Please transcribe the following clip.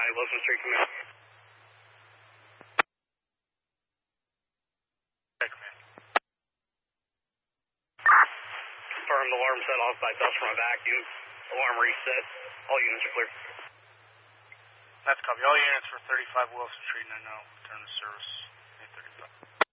Wilson Street, come in. Confirmed alarm set off by dust from a vacuum. Alarm reset. All units are clear. That's copy. All units for 35 Wilson Street, and I know. Return to service.